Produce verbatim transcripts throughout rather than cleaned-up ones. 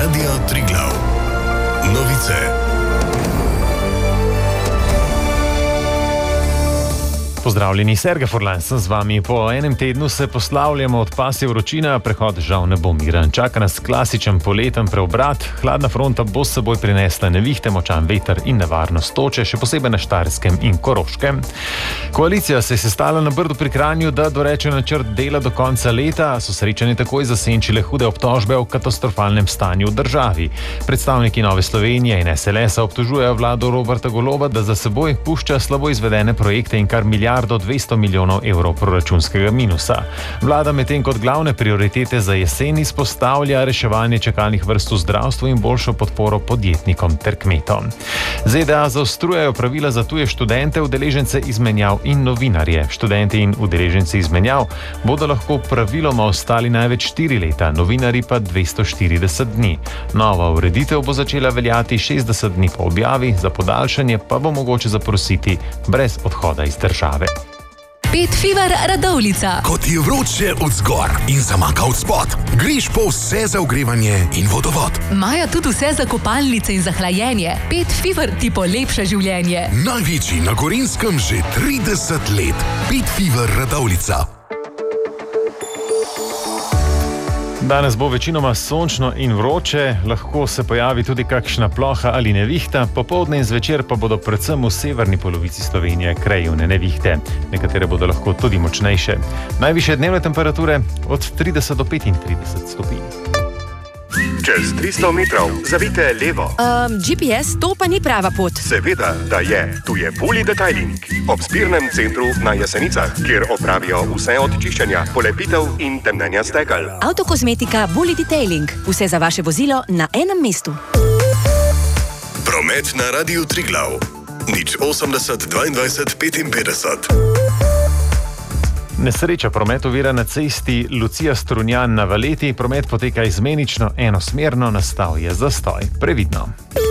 Radio Triglav. Novice. Pozdravljeni, Sergej Furlan sem z vami. Po enem tednu se poslavljamo od pasje vročina, prehod žal ne bo miren. Čaka nas klasičen poleten preobrat, hladna fronta bo s seboj prinesla nevihte, močan veter in nevarnost toče, še posebej na Štajerskem in Koroškem. Koalicija se je sestala na Brdu pri Kranju, da doreče načrt dela do konca leta, so srečanje takoj zasenčile hude obtožbe o katastrofalnem stanju v državi. Predstavniki Nove Slovenije in S L S-a obtožujejo vlado Roberta Goloba, da za seboj pušča slabo izvedene projekte in kar milijardo do dvesto milijonov evrov proračunskega minusa. Vlada medtem kot glavne prioritete za jesen izpostavlja reševanje čakalnih vrst v zdravstvu in boljšo podporo podjetnikom ter kmetom. Z D A zaostrujejo pravila za tuje študente, udeležence izmenjav in novinarje. Študenti in udeleženci izmenjav bodo lahko praviloma ostali največ štiri leta, novinarji pa dvesto štirideset dni. Nova ureditev bo začela veljati šestdeset dni po objavi, za podaljšanje pa bo mogoče zaprositi brez odhoda iz države. Pet Fever Radovljica. Ko ti je vroče od zgor in zamaka od spod, greš po vse za ogrevanje in vodovod. Imajo tudi vse za kopalnice in za hlajenje. Pet Fever ti polepša življenje. Največji na Gorenjskem že trideset let. Pet Fever Radovljica. Danes bo večinoma sončno in vroče, lahko se pojavi tudi kakšna ploha ali nevihta, popoldne in zvečer pa bodo predvsem v severni polovici Slovenije krajevne nevihte. Nekatere bodo lahko tudi močnejše. Najvišje dnevne temperature od trideset do petintrideset stopinj. Čez tristo metrov zavijte levo. Um, G P S, to pa ni prava pot. Seveda, da je. Tu je Bully Detailing. Ob zbirnem centru na Jesenicah, kjer opravijo vse od čiščenja, polepitev in temnenja stekel. Avtokozmetika Bully Detailing. Vse za vaše vozilo na enem mestu. Promet na Radiu Triglav. nič osemdeset dvaindvajset petinpetdeset. Nesreča, promet ovira na cesti Lucija Strunjan na Valeti. Promet poteka izmenično, enosmerno, nastal je zastoj. Previdno.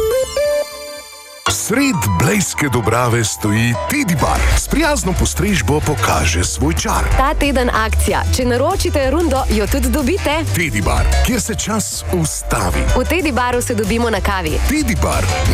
Sred Blejske Dobrave stoji Teddy Bar. S prijazno postrežbo pokaže svoj čar. Ta teden akcija. Če naročite rundo, jo tudi dobite. Teddy Bar, kjer se čas ustavi. V Teddy Baru se dobimo na kavi. Teddy Bar.